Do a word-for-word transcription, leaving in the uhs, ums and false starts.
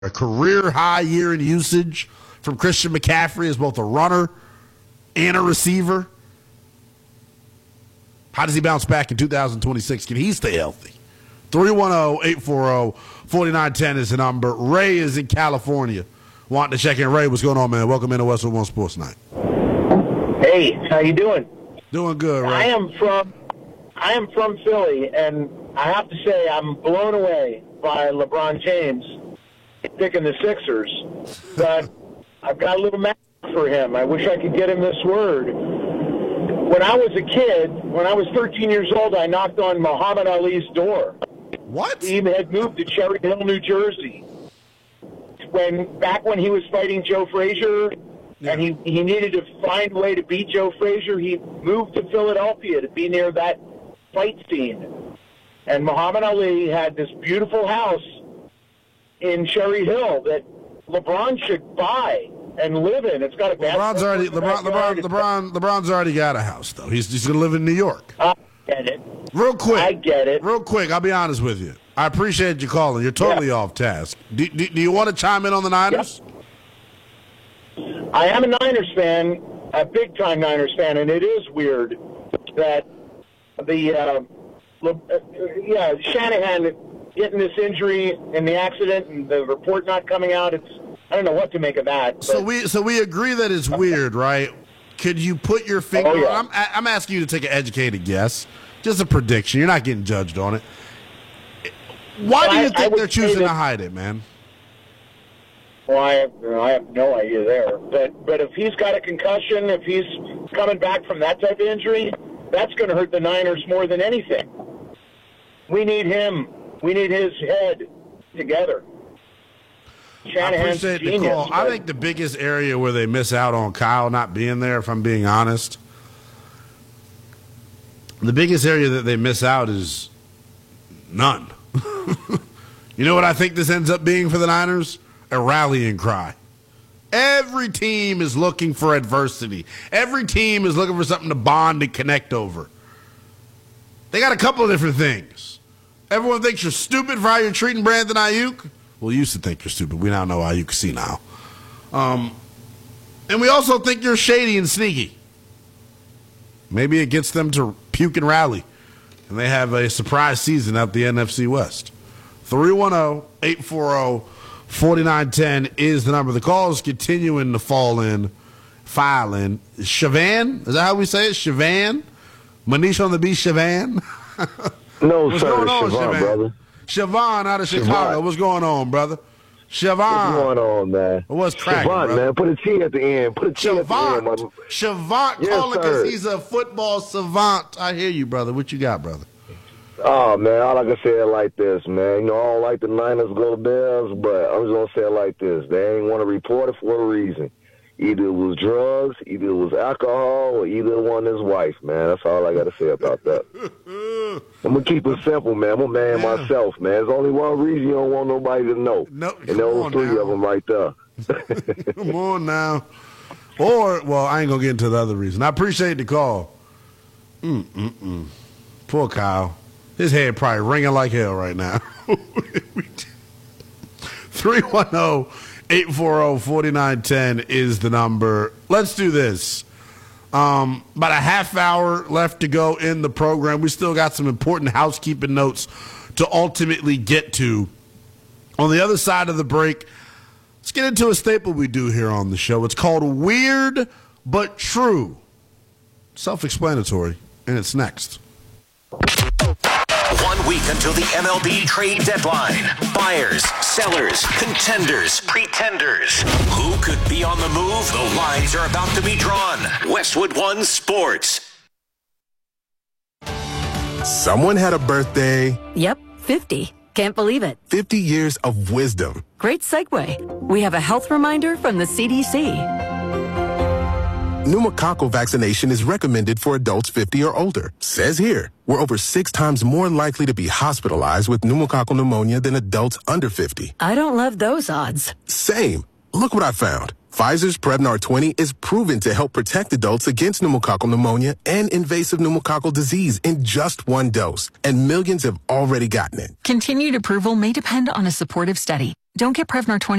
A career high year in usage from Christian McCaffrey as both a runner and a receiver. How does he bounce back in two thousand twenty-six? Can he stay healthy? three one zero, eight four zero, four nine one zero is the number. Ray is in California. Wanting to check in. Ray, what's going on, man? Welcome into Westwood One Sports Night. Hey, how you doing? Doing good, Ray. I am from I am from Philly, and I have to say I'm blown away by LeBron James picking the Sixers. But I've got a little message for him. I wish I could get him this word. When I was a kid, when I was thirteen years old, I knocked on Muhammad Ali's door. What? He had moved to Cherry Hill, New Jersey. When back when he was fighting Joe Frazier, yeah. and he, he needed to find a way to beat Joe Frazier, he moved to Philadelphia to be near that fight scene. And Muhammad Ali had this beautiful house in Cherry Hill that LeBron should buy and live in. It's got a LeBron's already LeBron, LeBron, LeBron, LeBron's already got a house though. He's he's gonna live in New York. I get it. Real quick. I get it. Real quick. I'll be honest with you. I appreciate you calling. You're totally yeah. off task. Do, do, do you want to chime in on the Niners? Yep. I am a Niners fan, a big time Niners fan, and it is weird that the uh, uh, yeah Shanahan getting this injury in the accident and the report not coming out. It's I don't know what to make of that. So we so we agree that it's weird, right? Could you put your finger oh, yeah. on I'm, I'm asking you to take an educated guess. Just a prediction. You're not getting judged on it. Why do you I, think I they're choosing that, to hide it, man? Well, I have, you know, I have no idea there. But, but if he's got a concussion, if he's coming back from that type of injury, that's going to hurt the Niners more than anything. We need him. We need his head together. Shanahan's I appreciate genius, the call. but... I think the biggest area where they miss out on Kyle not being there, if I'm being honest, the biggest area that they miss out is none. You know what I think this ends up being for the Niners? A rallying cry. Every team is looking for adversity. Every team is looking for something to bond and connect over. They got a couple of different things. Everyone thinks you're stupid for how you're treating Brandon Ayuk. Well, you used to think you're stupid. We now know how you can see now. Um, and we also think you're shady and sneaky. Maybe it gets them to puke and rally. And they have a surprise season out the N F C West. three one zero, eight four zero, four nine one zero is the number. The call is continuing to fall in, file in. Siobhan? Is that how we say it? Siobhan? Manish on the beat, Siobhan? No, What's sir. going on, Siobhan, Siobhan? brother. Siobhan out of Chicago. Siobhan. What's going on, brother? Siobhan. What's going on, man? What's cracking, Siobhan, brother? man. Put a T at the end. Put a T at the end. Siobhan. Man. Siobhan Yes, calling because sir. he's a football savant. I hear you, brother. What you got, brother? Oh, man, all I can say it like this, man. You know, I don't like the Niners go to Bears, but I'm just going to say it like this. They ain't want to report it for a reason. Either it was drugs, either it was alcohol, or either one his wife, man. That's all I got to say about that. I'm going to keep it simple, man. I'm a man yeah. myself, man. There's only one reason you don't want nobody to know. No, and those three now. of them right there. Come on now. Or, well, I ain't going to get into the other reason. I appreciate the call. Mm-mm-mm. Poor Kyle. His head probably ringing like hell right now. three one zero, eight four zero, four nine one zero is the number. Let's do this. Um, about a half hour left to go in the program. We still got some important housekeeping notes to ultimately get to. On the other side of the break, let's get into a staple we do here on the show. It's called Weird But True. Self-explanatory, and it's next. One week until the M L B trade deadline. Buyers, sellers, contenders, pretenders. Who could be on the move? The lines are about to be drawn. Westwood One Sports. Someone had a birthday. Yep, fifty. Can't believe it. fifty years of wisdom. Great segue. We have a health reminder from the C D C. Pneumococcal vaccination is recommended for adults fifty or older. Says here, we're over six times more likely to be hospitalized with pneumococcal pneumonia than adults under fifty. I don't love those odds. Same. Look what I found. Pfizer's Prevnar twenty is proven to help protect adults against pneumococcal pneumonia and invasive pneumococcal disease in just one dose. And millions have already gotten it. Continued approval may depend on a supportive study. Don't get Prevnar twenty